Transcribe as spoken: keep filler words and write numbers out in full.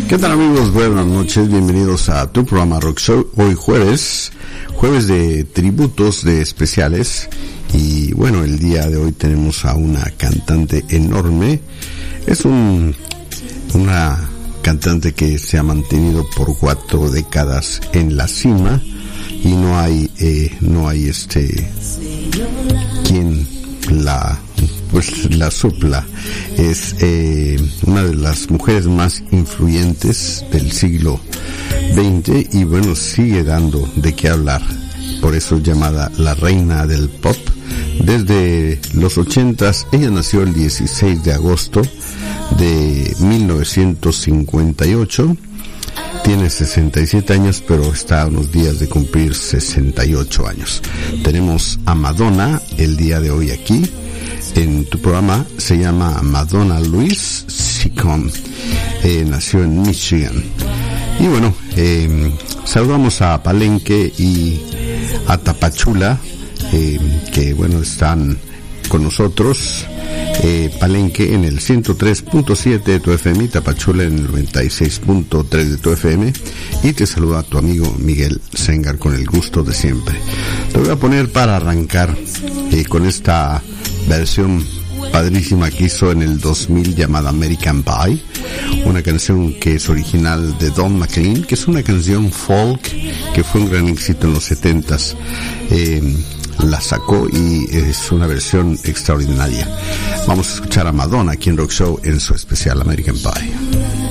¿Qué tal, amigos? Buenas noches, bienvenidos a tu programa Rock Show. Hoy jueves, jueves de tributos, de especiales. Y bueno, el día de hoy tenemos a una cantante enorme. Es un una cantante que se ha mantenido por cuatro décadas en la cima y no hay eh, no hay este quien la pues la supla. Es eh, una de las mujeres más influyentes del siglo veinte y bueno, sigue dando de qué hablar. Por eso es llamada la reina del pop. Desde los ochentas, ella nació el dieciséis de agosto de mil novecientos cincuenta y ocho. Tiene sesenta y siete años, pero está a unos días de cumplir sesenta y ocho años. Tenemos a Madonna el día de hoy aquí en tu programa. Se llama Madonna Louise Sicon. Eh, nació en Michigan. Y bueno, eh, saludamos a Palenque y a Tapachula, eh, que bueno, están con nosotros. Eh, Palenque en el ciento tres punto siete de tu F M y Tapachula en el noventa y seis punto tres de tu F M. Y te saluda tu amigo Miguel Sengar con el gusto de siempre. Te voy a poner para arrancar eh, con esta versión padrísima que hizo en el dos mil llamada American Pie, una canción que es original de Don McLean, que es una canción folk que fue un gran éxito en los setentas. Eh, la sacó y es una versión extraordinaria. Vamos a escuchar a Madonna aquí en Rock Show en su especial American Pie.